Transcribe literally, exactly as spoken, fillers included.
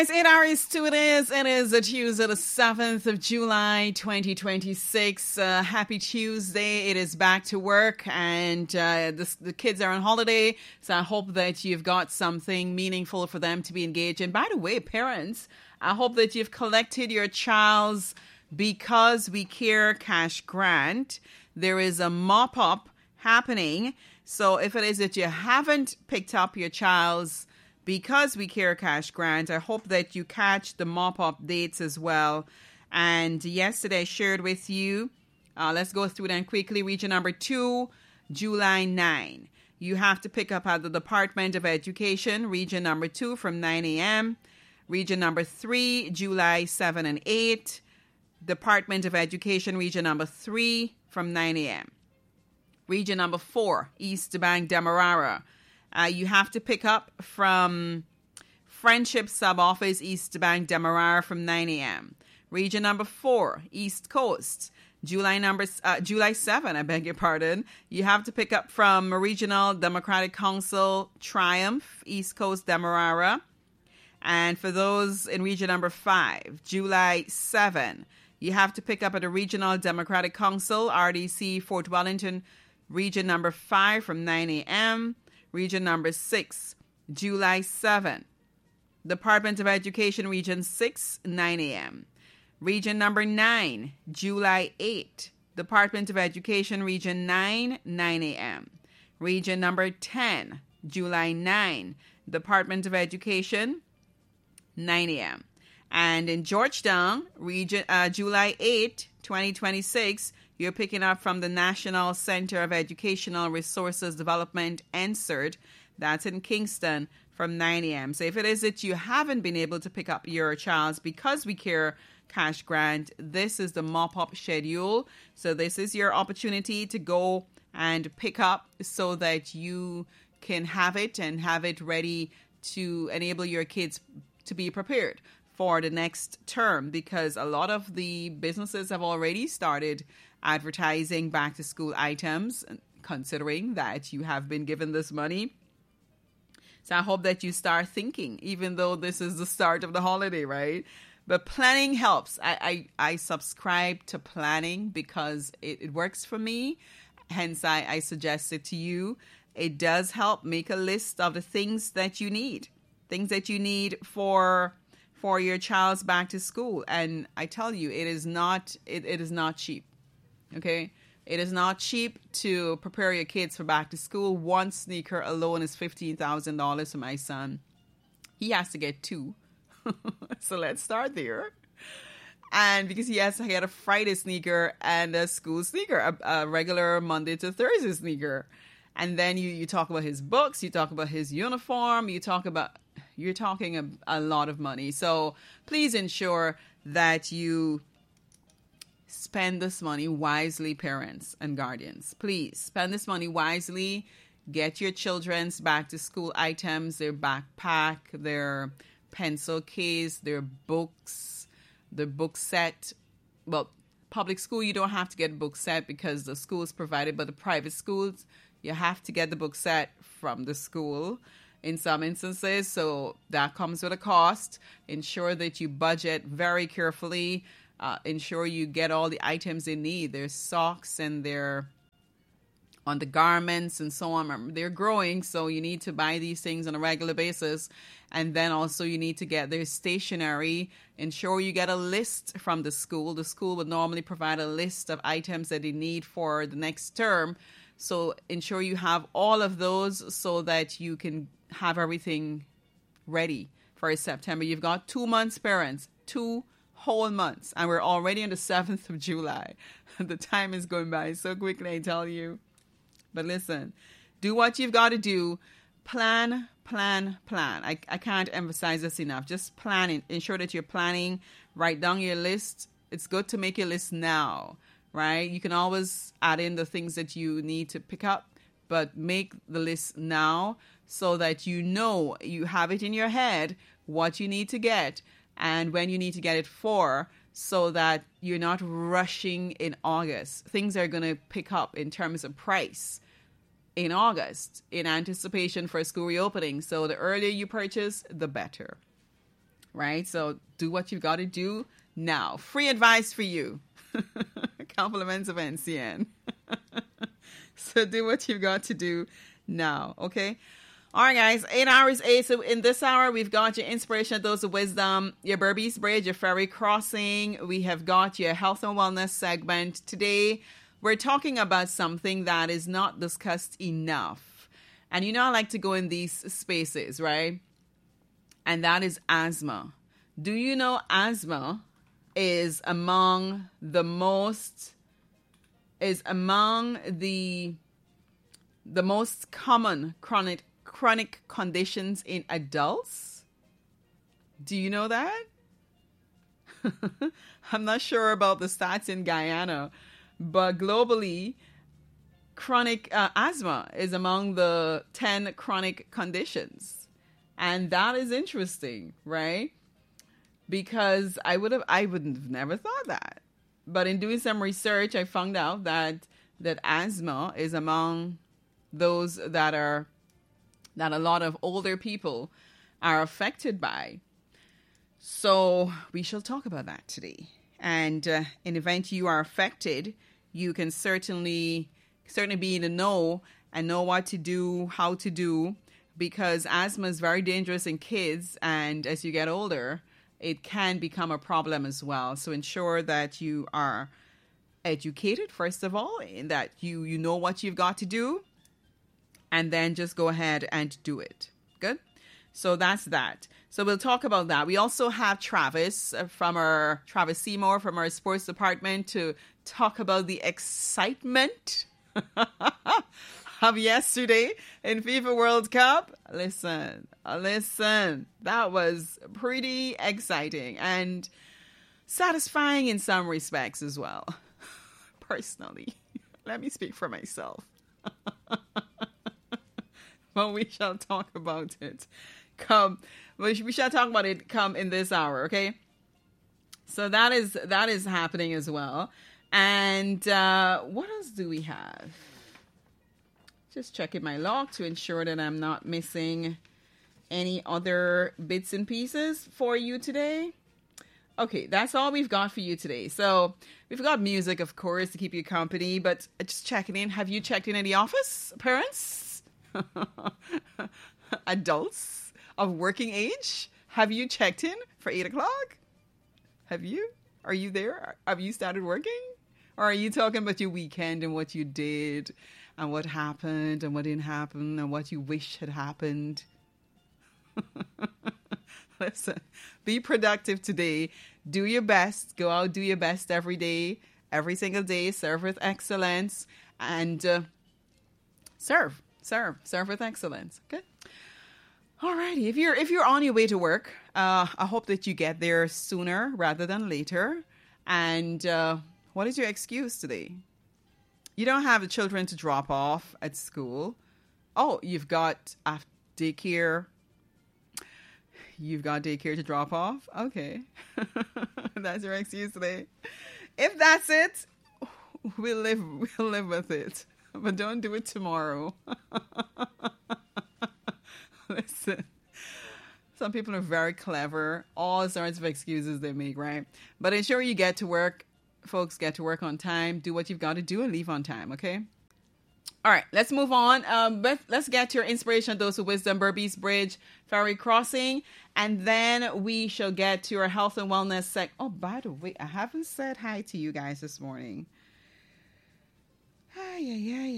It's eight hours to it is. It is a Tuesday, the seventh of July, twenty twenty-six. Uh, happy Tuesday. It is back to work and uh, the, the kids are on holiday. So I hope that you've got something meaningful for them to be engaged in. By the way, parents, I hope that you've collected your child's Because We Care cash grant. There is a mop-up happening. So if it is that you haven't picked up your child's Because We Care cash grant, I hope that you catch the mop-up dates as well. And yesterday I shared with you, uh, let's go through them quickly. Region number two, July ninth. You have to pick up at the Department of Education, region number two from nine a.m. Region number three, July seventh and eighth. Department of Education, region number three from nine a.m. Region number four, East Bank, Demerara. Uh, you have to pick up from Friendship Sub-Office, East Bank, Demerara from nine a.m. Region number four, East Coast, July number uh, July seventh, I beg your pardon. You have to pick up from Regional Democratic Council, Triumph, East Coast, Demerara. And for those in region number five, July seventh, you have to pick up at the Regional Democratic Council, R D C, Fort Wellington, region number five from nine a.m. Region number six, July seventh. Department of Education, Region six, nine a.m. Region number nine, July eighth. Department of Education, Region nine, nine a.m. Region number ten, July ninth. Department of Education, nine a.m. And in Georgetown, region uh, July eighth, twenty twenty-six, you're picking up from the National Center of Educational Resources Development, N C E R D. That's in Kingston from nine a.m. So if it is that you haven't been able to pick up your child's Because We Care cash grant, this is the mop-up schedule. So this is your opportunity to go and pick up so that you can have it and have it ready to enable your kids to be prepared for the next term, because a lot of the businesses have already started advertising back to school items, considering that you have been given this money. So I hope that you start thinking, even though this is the start of the holiday, right? But planning helps. I, I, I subscribe to planning because it, it works for me. Hence, I, I suggest it to you. It does help. Make a list of the things that you need. Things that you need for for your child's back to school. And I tell you, it is not it, it is not cheap. Okay? It is not cheap to prepare your kids for back to school. One sneaker alone is fifteen thousand dollars for my son. He has to get two. So let's start there. And because he has to get a Friday sneaker and a school sneaker, a, a regular Monday to Thursday sneaker. And then you, you talk about his books, you talk about his uniform, you talk about, you're talking a, a lot of money. So please ensure that you spend this money wisely, parents and guardians. Please spend this money wisely. Get your children's back to school items, their backpack, their pencil case, their books, the book set. Well, public school, you don't have to get a book set because the school is provided, but the private schools, you have to get the book set from the school in some instances. So that comes with a cost. Ensure that you budget very carefully. Uh, ensure you get all the items they need. Their socks and their on the garments and so on. They're growing, so you need to buy these things on a regular basis. And then also you need to get their stationery. Ensure you get a list from the school. The school would normally provide a list of items that they need for the next term. So ensure you have all of those so that you can have everything ready for September. You've got two months, parents, two whole months. And we're already on the seventh of July. The time is going by so quickly, I tell you. But listen, do what you've got to do. Plan, plan, plan. I, I can't emphasize this enough. Just planning. Ensure that you're planning. Write down your list. It's good to make your list now, right? You can always add in the things that you need to pick up, but make the list now so that you know, you have it in your head what you need to get and when you need to get it for, so that you're not rushing in August. Things are going to pick up in terms of price in August in anticipation for school reopening. So the earlier you purchase, the better. right? So do what you've got to do now. Free advice for you. Compliments of N C N. So do what you've got to do now, okay? All right, guys, eight hours, eight. So in this hour, we've got your inspiration, dose of wisdom, your Berbice Bridge, your ferry crossing. We have got your health and wellness segment. Today, we're talking about something that is not discussed enough. And you know, I like to go in these spaces, right? And that is asthma. Do you know asthma is among the most, is among the, the most common chronic chronic conditions in adults? Do you know that? I'm not sure about the stats in Guyana, but globally, chronic uh, asthma is among the ten chronic conditions. And that is interesting, right? Because I would have, I would have never thought that. But in doing some research, I found out that, that asthma is among those that are that a lot of older people are affected by. So we shall talk about that today. And uh, in the event you are affected, you can certainly certainly be in the know and know what to do, how to do, because asthma is very dangerous in kids, and as you get older, it can become a problem as well. So ensure that you are educated, first of all, in that you you know what you've got to do, and then just go ahead and do it. Good? So that's that. So we'll talk about that. We also have Travis from our, Travis Seymour from our sports department to talk about the excitement of yesterday in FIFA World Cup. Listen, listen, that was pretty exciting and satisfying in some respects as well. Personally, let me speak for myself. But we shall talk about it come, we shall talk about it come in this hour, okay? So that is, that is happening as well. And uh, what else do we have? Just checking my log to ensure that I'm not missing any other bits and pieces for you today. Okay, that's all we've got for you today. So we've got music, of course, to keep you company, but just checking in. Have you checked in at the office, parents? Adults of working age? Have you checked in for eight o'clock? Have you? Are you there? Have you started working? Or are you talking about your weekend and what you did and what happened and what didn't happen and what you wish had happened? Listen, be productive today. Do your best. Go out, do your best every day, every single day. Serve with excellence and uh, serve, serve, serve with excellence. Okay. Alrighty. If you're if you're on your way to work, uh, I hope that you get there sooner rather than later. And uh, what is your excuse today? You don't have the children to drop off at school. Oh, you've got a daycare. You've got daycare to drop off? Okay. That's your excuse today. If that's it, we'll live, we'll live with it. But don't do it tomorrow. Listen, some people are very clever. All sorts of excuses they make, right? But ensure you get to work. Folks, get to work on time. Do what you've got to do and leave on time, okay? All right, let's move on. Um, let's, let's get to your inspiration dose of wisdom, Berbice Bridge, ferry crossing, and then we shall get to our health and wellness sec. Oh, by the way, I haven't said hi to you guys this morning. Hi, yeah, yeah,